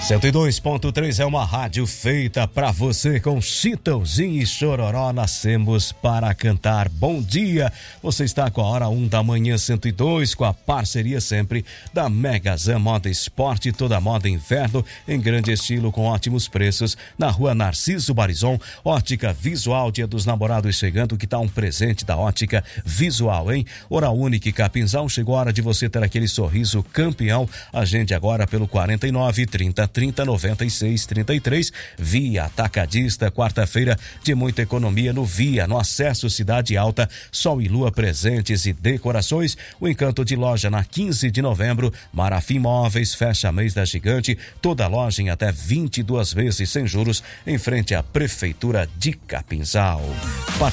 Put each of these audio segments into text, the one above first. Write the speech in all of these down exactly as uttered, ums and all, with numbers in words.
cento e dois ponto três é uma rádio feita pra você, com Chitãozinho e Chororó. Nascemos para cantar. Bom dia, você está com a hora um da manhã cento e dois, com a parceria sempre da Megazan Moda Esporte, toda moda inverno em grande estilo com ótimos preços, na rua Narciso Barizon. Ótica Visual, dia dos namorados chegando, que tá um presente da Ótica Visual, hein? Oral Unique Capinzal, chegou a hora de você ter aquele sorriso campeão. Agende agora pelo quarenta e nove, trinta, trinta, noventa e seis, trinta e três. Via Atacadista, quarta-feira de muita economia no Via, no acesso Cidade Alta. Sol e Lua, presentes e decorações. O encanto de loja na quinze de novembro. Marafim Móveis, fecha mês da Gigante. Toda loja em até vinte e duas vezes sem juros, em frente à Prefeitura de Capinzal. Pa...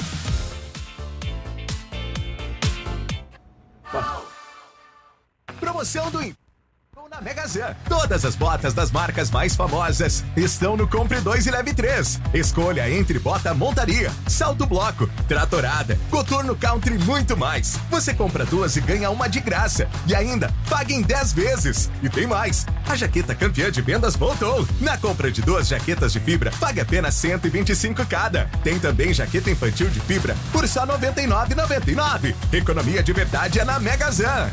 Pa... Promoção do na Megazan. Todas as botas das marcas mais famosas estão no Compre dois e Leve três. Escolha entre bota montaria, salto bloco, tratorada, coturno country e muito mais. Você compra duas e ganha uma de graça. E ainda, paga em dez vezes. E tem mais. A jaqueta campeã de vendas voltou. Na compra de duas jaquetas de fibra, paga apenas cento e vinte e cinco cada. Tem também jaqueta infantil de fibra por só noventa e nove reais e noventa e nove centavos. Economia de verdade é na Megazan.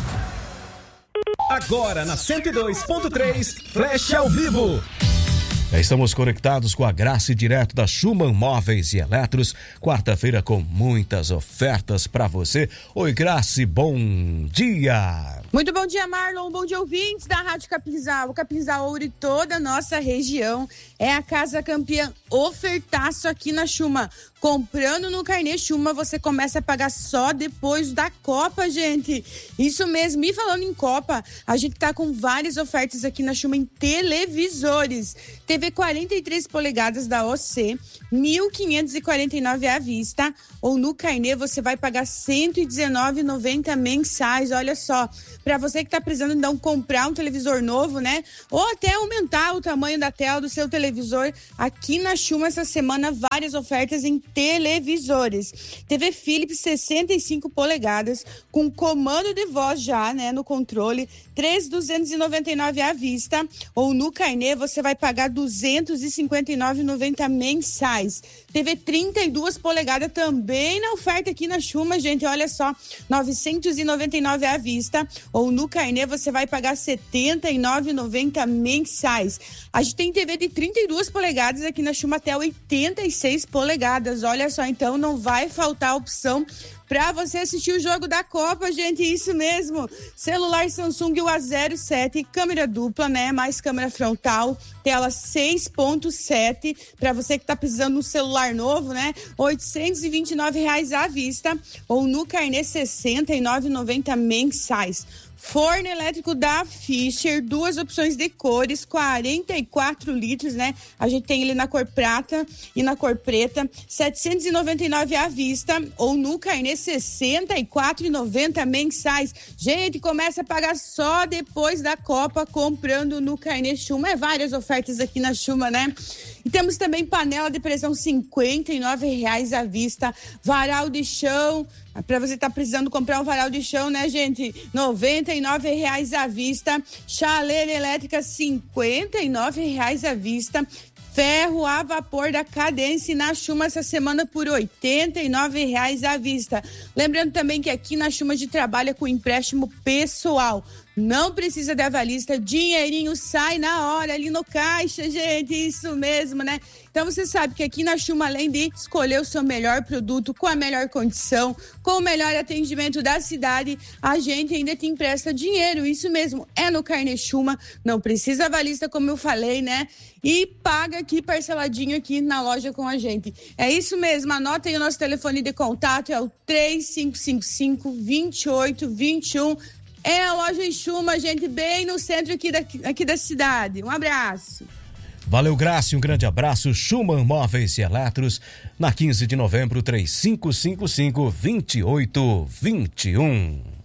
Agora na cento e dois ponto três, Flash ao vivo. Estamos conectados com a Grace, direto da Schumann Móveis e Eletros. Quarta-feira com muitas ofertas para você. Oi, Grace, bom dia. Muito bom dia, Marlon. Bom dia, ouvintes da Rádio Capinzal. O Capinzal Ouro e toda a nossa região é a casa campeã. Ofertaço aqui na Schumann. Comprando no Carnê Schumann, você começa a pagar só depois da Copa, gente. Isso mesmo. E falando em Copa, a gente tá com várias ofertas aqui na Schumann em televisores. T V quarenta e três polegadas da O C, mil quinhentos e quarenta e nove reais à vista, ou no Carnê você vai pagar cento e dezenove reais e noventa centavos mensais. Olha só, para você que tá precisando então comprar um televisor novo, né? Ou até aumentar o tamanho da tela do seu televisor, aqui na Schumann essa semana várias ofertas em televisores. T V Philips sessenta e cinco polegadas, com comando de voz já, né, no controle, três mil duzentos e noventa e nove reais à vista, ou no Carnê você vai pagar duzentos e cinquenta e nove reais e noventa centavos mensais. T V trinta e duas polegadas também na oferta aqui na Schumann, gente, olha só, novecentos e noventa e nove reais à vista, ou no Carnê você vai pagar setenta e nove reais e noventa centavos mensais. A gente tem T V de trinta e duas polegadas aqui na Schumann até oitenta e seis polegadas, olha só, então não vai faltar opção para você assistir o jogo da Copa, gente, isso mesmo. Celular Samsung U A zero sete, câmera dupla, né, mais câmera frontal, tela seis ponto sete, para você que tá precisando de um celular novo, né, oitocentos e vinte e nove reais à vista, ou no Carnê sessenta e nove reais e noventa centavos mensais. Forno elétrico da Fischer, duas opções de cores, quarenta e quatro litros, né? A gente tem ele na cor prata e na cor preta, setecentos e noventa e nove reais à vista, ou no Carnê sessenta e quatro reais e noventa centavos mensais. Gente, começa a pagar só depois da Copa, comprando no Carnê Schumann. É várias ofertas aqui na Schumann, né? E temos também panela de pressão cinquenta e nove reais à vista, varal de chão, para você estar tá precisando comprar um varal de chão, né, gente? noventa e nove reais à vista, chaleira elétrica cinquenta e nove reais à vista, ferro a vapor da Cadence na Schumann essa semana por oitenta e nove reais à vista. Lembrando também que aqui na Schumann a gente trabalha com empréstimo pessoal. Não precisa de avalista, dinheirinho sai na hora ali no caixa, gente, isso mesmo, né? Então você sabe que aqui na Schumann, além de escolher o seu melhor produto com a melhor condição, com o melhor atendimento da cidade, a gente ainda te empresta dinheiro, isso mesmo, é no Carnê Schumann, não precisa avalista, como eu falei, né? E paga aqui parceladinho aqui na loja com a gente. É isso mesmo, anota aí o nosso telefone de contato, é o três cinco cinco cinco, dois oito dois um. É a loja Schumann, gente, bem no centro aqui da, aqui da cidade. Um abraço. Valeu, Graça, um grande abraço. Schumann Móveis e Eletros, na quinze de novembro, três cinco cinco cinco, dois oito dois um.